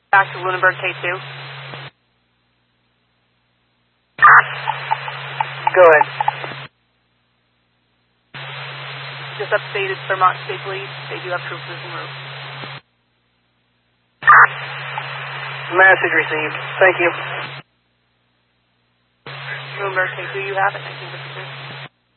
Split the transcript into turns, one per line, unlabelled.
Back to Lunenburg K2.
Go ahead.
Just updated Vermont State Police. They do have troops en route.
Message received. Thank you.
Lunenburg K2, you have it. 1956.